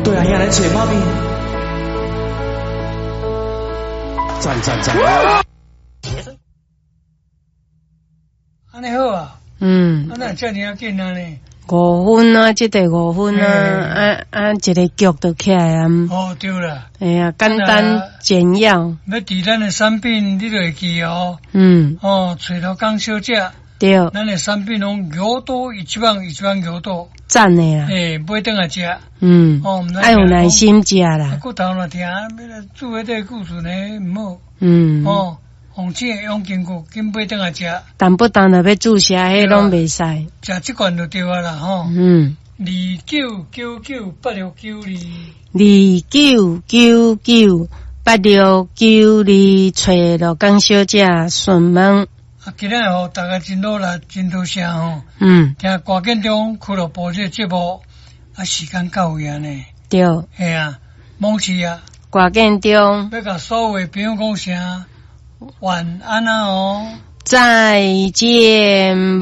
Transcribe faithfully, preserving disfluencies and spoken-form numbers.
对啊，遐来找妈咪。赞赞赞！ 安尼好啊。嗯。啊，那遮尔啊紧啊呢？ 五分啊，即个五分啊，啊啊，一个局就起来啊。 哦，对啦。 哎呀，简单简要。 要治咱的产品，你就会记哦。 嗯。 哦，找头讲小姐。 对。 咱的产品拢牛多一万一万牛多。 赞的啦。 诶，买顿来食。 嗯。哦，爱有耐心食啦。 骨头若疼，要来煮迄个故事呢，唔好。 嗯。 哦。红钱用经过，紧买顿来食。 但不当了要注射，迄拢袂使。 食即罐就对啊啦，吼。 嗯。 二九九九八六九二。 二九九九八六九二，找罗江小姐询问。 啊，今日吼，大家真努力，真多谢吼。 嗯。 听挂建中俱乐部这节目，啊，时间到位啊呢。 对。 系啊，猛士啊。 挂建中。 要甲所有朋友讲声晚安啊哦。 再见。